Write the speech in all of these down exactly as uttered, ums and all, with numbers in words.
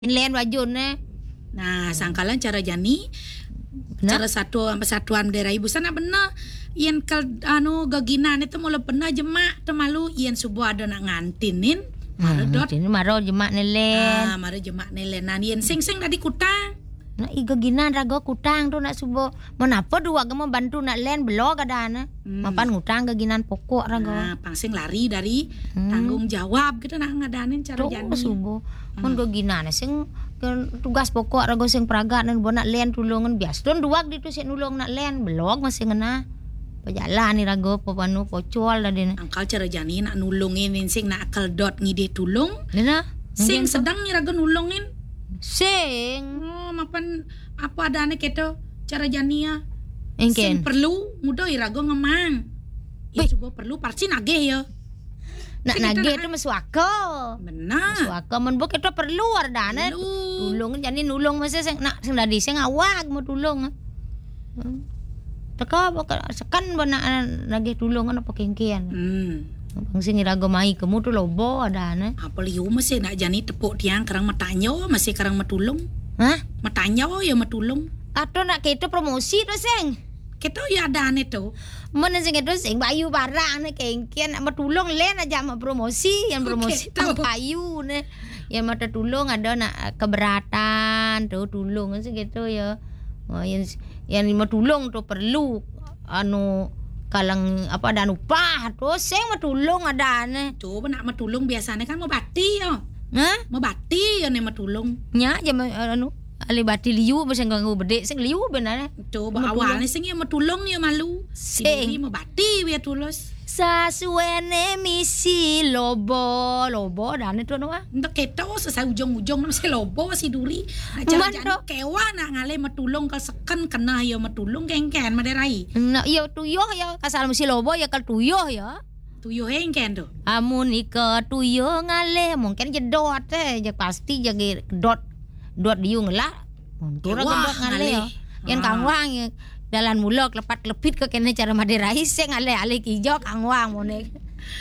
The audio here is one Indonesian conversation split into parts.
Len wajun eh. Nah, sangkalan cara jani Benar? cara satu persatuan daerah ibu sana benar. Ien kal anu gaginan itu mula pernah jemak temalu ien subuh ada nak ngantinin. Mara dot. Ini maro jemak nelen. Ah, mara jemak nelenan ien sing-sing tadi kutang. Nak iga ginan rago kutang tu nak subuh. Menapa dua gema bantu nak len belok ada na. Hmm. Mapan ngutang gaginan pokok rago. Nah, pangsing lari dari Hmm. tanggung jawab gitu nak ngadanin cara Tu jani. subuh. Mun gaginan sing kan tugas pokok rago sing pragat nan nak len tulungan bias. Don duak ditu sing nulung nak len belok masih ngena. Pajalan ni rago popanu pocol tadi na. Angkal cara jani nak nulungin sing nak akal dot ngide tulung. Nena. Sing sedang ni rago nulungin. Sing. Oh, mapan apa adane keto cara jania. Engken. Sing perlu mudo irago ngemang. Ya coba perlu parsi nage ya. Nak Sing nage kita tu masuaka. Benar. Masuaka men buk itu perlu ardana. Perlu. Tulung jadi nulung masa sing nak sing dadi sing awak mau tulung. Hmm. Teka baka sekan bana nage tulung ana pakengkian. Hmm. Bang sing irago mai kemu tu lobo adana. Apa liu masih nak jani tepuk tiang kerang matanyo masih kerang matulung. Hah? Matanyo ya matulung. Atau nak keto promosi tu sing. Keto ya adane tu. Mana sing keto sing bayu barang ne kengkian nak matulung len aja mak promosi yang promosi Keto. tu bayu ne. Yang mata tulung ada nak keberatan tu tulung sing keto ya. Oh, yang yang mau tulung tu perlu anu kalang apa dan upah tu sing mau tulung ada ne. Coba nak matulung biasanya kan mau bati ya. Hah? Mau bati ya ne matulung. Nya je anu ali bati liu masing ganggu bedek sing liu benar. Coba Matulung. awalnya sing ya matulung ya malu. Sing. Sing mau bati ya tulus. Sasuene misi lobo lobo dan itu no ah. Untuk keto sesai ujung-ujung masih lobo masih duri. Nak cara Man, jani Dok. kewa nak ngale matulung kal seken kena ya matulung kengken maderai. Nak ya tuyuh ya kasal mesti lobo ya kal tuyuh ya. Tuyuh hengken tu. Amun ika tuyuh ngale mungkin jedot eh je pasti jadi dot dot diu ngelak. Untuk Wah, gedot ngale ya. ngale. Yang Ah. kangwang ya. Dalan mulok lepat lepit ke kene cara maderai sing ale ale kijo kangwang monek.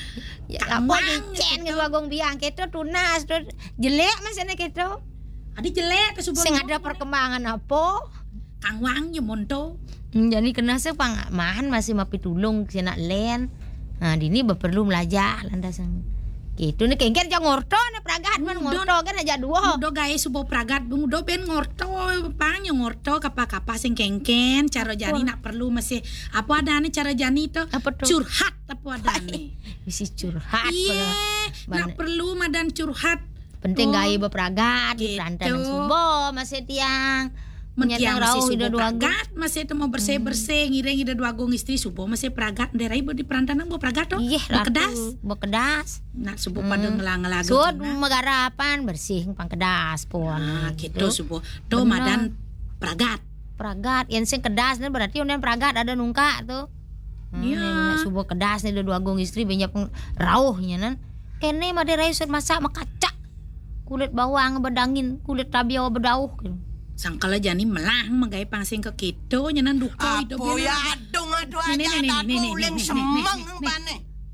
Ya apa Kangwang, dicen gitu. ke bagong biang keto tunas tu jelek masane keto. Adi jelek ke subang. Sing ada perkembangan apa? Kang Wang ya monto. Hmm, jadi kena sepang mahan masih mapi tulung sina len. Nah, dini perlu belajar landasan. Gitu nih kengker jangan ngorto nih pragat man Mudon. ngorto kan aja dua. Mudo gawe subo pragat mudo ben ngorto panyo ngorto kapa-kapa sing kengken cara jani nak perlu masih apa adane cara jani to Apa tuh? curhat apa adane. Misi curhat. Iya, Mana- nak perlu madan curhat. Penting Oh, gawe bepragat di gitu. perantanan subo masih tiang. Mentiang Menyatang masih rauh subo ida dua gu. pragat masih itu mau bersih-bersih ngireng ida dua gong istri subo masih pragat derai di perantanan mau pragat to. Iya, Bekedas. bekedas. Nak subo pada ngelang-ngelaga. Sud megarapan bersih pangkedas pun. Ah, gitu subo. To Benar. madan pragat. Pragat yang sing kedas nih berarti unen pragat ada nungka tuh. Iya. Hmm, subuh kedas nih dua gong istri banyak peng- rauhnya nan. Kene made raisut masak makacak. Kulit bawang bedangin, kulit tabiau bedauh gitu. Sangkala jani melang menggai pangsing ke kito nyanan duko itu Apo ya adung adu Nih, nih, aja nih, nih, aku nih, nih, uling nih, semeng nih, nih, bane.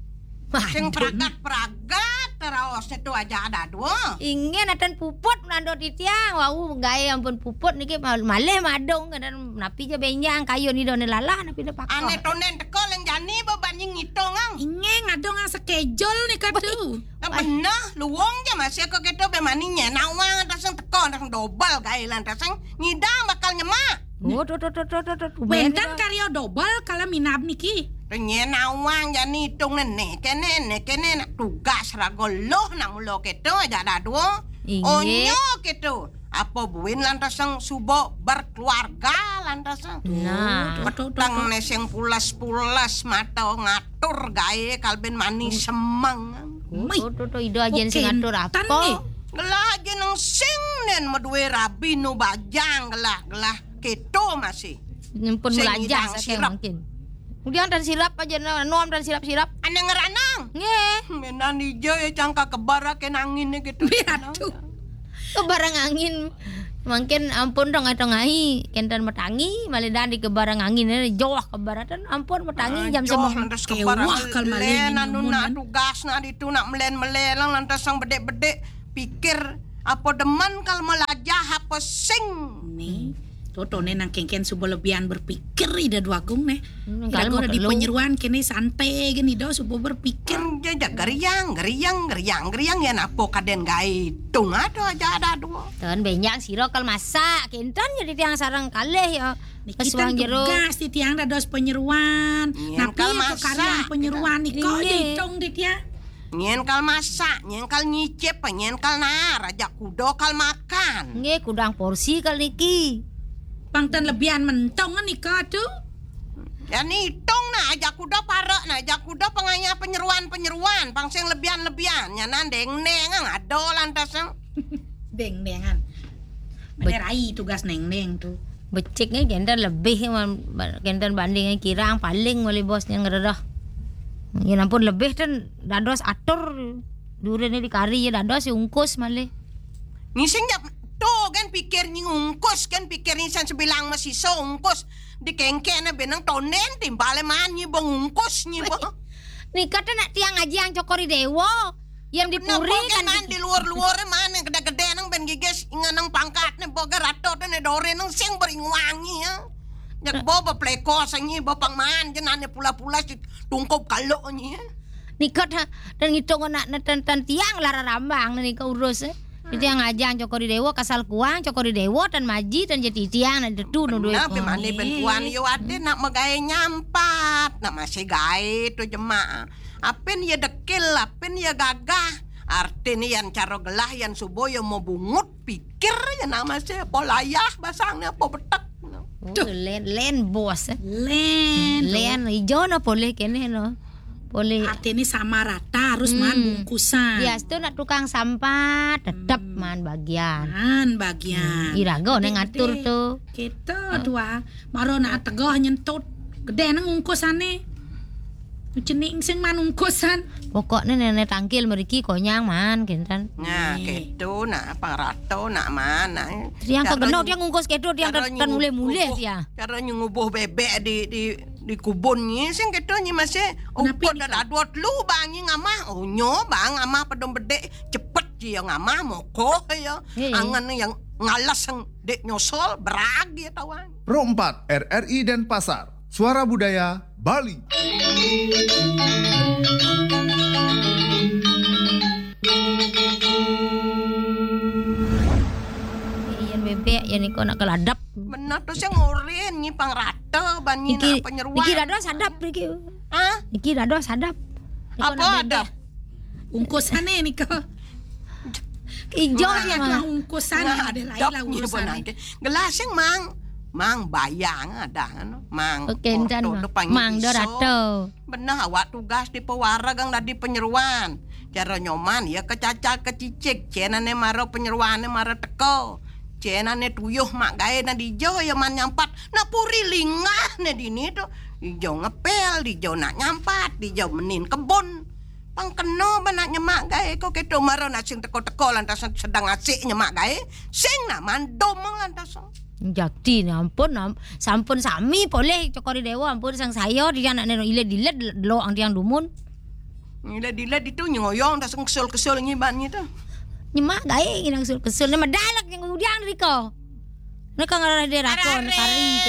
Sing pragat-pragat teraos itu aja ada dua. Ingin atan puput nando di tiang, wau gaya ampun puput niki mal- malih madong kan napi je benyang kayu ni done lalah napi de Ane pakok. tonen teko leng jani bebanjing ngitong ang. Inge ngadong ang schedule nih kadu. Nah, bener, luwong aja masih kok gitu bemaninya nawang taseng teko taseng dobal gailan taseng ngidang bakal nyemak. Oh, tuh tuh tuh tuh tuh. tuh. Bentan karyo dobel kala minab niki. Renye nawang jani hitung nenek kene nek kene nak tugas ragoloh nang ulo gitu aja ada dua. Inge. Onyo gitu. Apa buin lantaseng subo berkeluarga lantaseng. Nah, Petang neseng pulas-pulas mata ngatur gawe kalben manis semang. Mai. tuh tuh tuh ido aja sing Oke, ngatur tan nih. apa? Gelah aja nang sing nen medue rabi nu bajang gelah gelah gitu masih. Nyempun Sing belajar ngidang sakit sirap. mungkin. Kemudian dan sirap aja nom dan sirap-sirap. Ane ngeranang. Nge, Menan ijo ya cangka kebara ke nanginnya gitu. Aduh. ke barang angin. Mungkin ampun dong atau ngai kentan metangi malidan di ke barang angin ini jauh ke baratan ampun metangi jam Joh, sembilan. lantas Kewah kebara kal malingin melen anu numunan. nak tugas nak ditu nak melen-melen lantas sang bedek-bedek pikir Apa demen kalau melajah apa sing. Nih, toto nih nang kengken subuh lebihan berpikir ida dua kung nih. Hmm, Ida kalau gua di mau penyeruan kene santai gini do subuh berpikir. Kan jajak geriang, geriang, geriang, geriang ya napo kaden gai tung ada aja ada dua. Tan banyak siro kal masak kintan jadi tiang sarang kalih ya. Nih, kita Kesuang jero. tugas di tiang dados penyeruan. Iya, Nah, kal piye masak, kalian penyeruan nih kok Iya. dihitung di tiang. Nyenkal masak, nyenkal nyicip, nyenkal nar, ajak kudo kal makan. Nggih kudang porsi kal niki. Pangten lebihan mentong nih kok tuh. Ya hitung nah, ajak kudo parek nah, ajak kudo penganya penyeruan-penyeruan, pangsing lebihan-lebihan, nyanan deng-deng, ngado lantasang. Deng-dengan. Menerai tugas neng-neng tuh. Beciknya gendan lebih gendan bandingnya kirang paling wali bosnya ngeredah. Ya ampun lebih kan dados atur durian di kari ya dados ungkus malih. Ngising jap tuh kan pikir ngungkus kan pikir nisan sebilang masih so ungkus di kengkene benang tonen timbale man nyi bong ungkus nyi bong. Nikah kan nak tiang aji yang cokori dewo yang dipuri kan man di luar-luar man yang gede-gede nang ben giges inganang pangkat ne boga rato ne dore nang sing beringwangi ya. Jak boba pleko sanyi bapang man jenane pula-pula si tungkop kalo nyi. nikah dan ngitung nak natan tiang lara rambang nikah urus eh. Itu yang ngajang cokori dewo kasal kuang cokori dewo dan maji dan jadi tiang na detu no duit. Nah, bemane bentuan yo ade nak magae nyampat, nak masih gae tu jemaah. Apen ya dekil, apen ya gagah. Artinya yang cara gelah yang subuh yang mau bungut pikir ya nama saya polayah basangnya po betek. Tuh len len bos eh. Len. Len ijo no boleh kene no. Boleh. Hati ini sama rata harus Hmm. man bungkusan. Ya itu nak tukang sampah tetap man bagian. Man bagian. Irago Gede-gede. neng ngatur tuh. Gitu dua. Maro nak tegoh nyentut. Gede nang ungkusane. Cening sing man ungkusan. Pokoknya nenek tangkil meriki konyang man kintan. Nah, Nih. gitu nak pangrato nak mana. Yang kegenau dia ngungkus kedo dia kan mulai-mulai dia. Cara nyubuh bebek di di di kubunnya sing gitu nyi masih Kenapa upo ni dah dua lu bangi ngamah oh nyo bang ngamah pedom bedek cepet dia ngamah moko ya Iya. angan yang ngalas yang dek nyosol berag dia tawan. Pro empat R R I Denpasar, Suara Budaya Bali. Iyan bebek ya niko nak keladap. Bener tuh sih ngorin nyi pangrato banyi Iki nak penyeruan. iki dado sadap iki. Hah? Iki dado sadap. Niko nak Apa bebek. ada? Ungkusane nih kok. Ijo Nah, dia ya mah. ungkusane ada lain lah urusan. Gelas yang mang mang bayang ada kan mang. Oke encan foto mah. depan Mang iso. dorato. Bener awak tugas di pewara gang di penyeruan. Cara nyoman ya kecacal kecicik. Cenane maro penyeruane maro teko. Cenane tuyuh mak gawe na dijo ya man nyampat. Na puri lingah na dini tuh. Dijo ngepel, dijo nak nyampat, dijo menin kebun. Pangkeno ba nak nyemak gawe kok keto maro na sing teko-teko lantas sedang asik nyemak gawe. Sing na mandom lantas. Jakti ni ampun am, sampun sami boleh cokori dewa ampun sang sayo dia nak neno ile dilet lo ang tiang dumun. Ila dila itu nyoyong tas kesel-kesel nyiban itu. Nyemak gae inang sul kesul ni madalak yang udiang riko. Neka ngarah dia rakon kari.